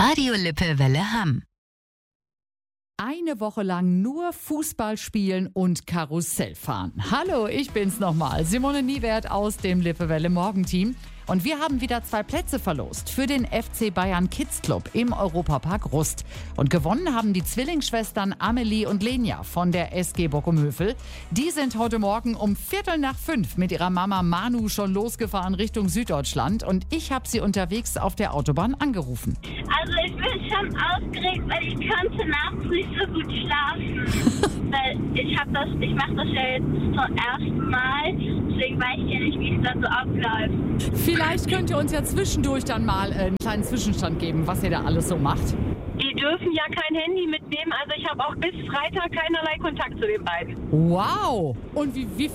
Radio Lippe Welle Hamm. Eine Woche lang nur Fußball spielen und Karussell fahren. Hallo, ich bin's nochmal, Simone Niewert aus dem Lippe Welle Morgenteam. Und wir haben wieder 2 Plätze verlost für den FC Bayern Kids Club im Europapark Rust. Und gewonnen haben die Zwillingsschwestern Amelie und Lenja von der SG Bockumhövel. Die sind heute Morgen um 4:45 mit ihrer Mama Manu schon losgefahren Richtung Süddeutschland. Und ich habe sie unterwegs auf der Autobahn angerufen. Also ich bin schon aufgeregt, weil ich konnte nachts nicht so gut schlafen. Weil ich mache das ja jetzt zum ersten Mal, deswegen weiß ich ja nicht, wie es dann so abläuft. Vielleicht könnt ihr uns ja zwischendurch dann mal einen kleinen Zwischenstand geben, was ihr da alles so macht. Die dürfen ja kein Handy mitnehmen, also ich habe auch bis Freitag keinerlei Kontakt zu den beiden. Wow! Und wie